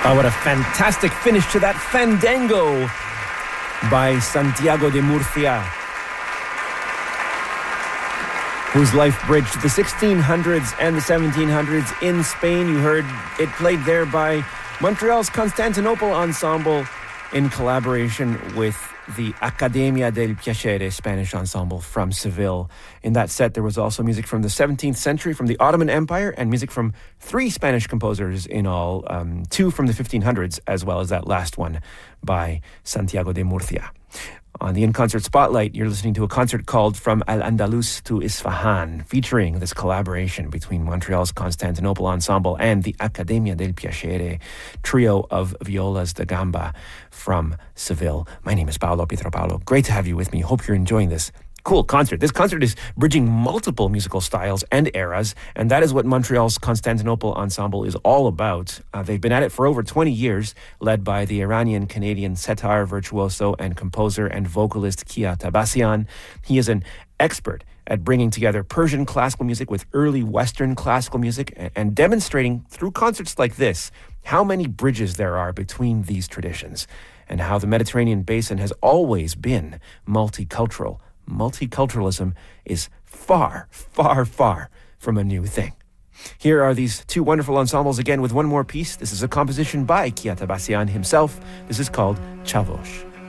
Oh, what a fantastic finish to that Fandango by Santiago de Murcia, whose life bridged the 1600s and the 1700s in Spain. You heard it played there by Montreal's Constantinople Ensemble in collaboration with the Academia del Piacere Spanish ensemble from Seville. In that set, there was also music from the 17th century, from the Ottoman Empire, and music from 3 Spanish composers in all, 2 from the 1500s, as well as that last one by Santiago de Murcia. On the In-Concert Spotlight, you're listening to a concert called From Al-Andalus to Isfahan, featuring this collaboration between Montreal's Constantinople Ensemble and the Academia del Piacere trio of violas da gamba from Seville. My name is Paolo Pietro-Paolo. Great to have you with me. Hope you're enjoying this cool concert. This concert is bridging multiple musical styles and eras, and that is what Montreal's Constantinople Ensemble is all about. They've been at it for over 20 years, led by the Iranian-Canadian setar virtuoso and composer and vocalist Kia Tabassian. He is an expert at bringing together Persian classical music with early Western classical music and demonstrating through concerts like this how many bridges there are between these traditions and how the Mediterranean basin has always been multicultural. Multiculturalism is far, far, far from a new thing. Here are these 2 wonderful ensembles again with one more piece. This is a composition by Kia Tabassian himself. This is called Chavosh.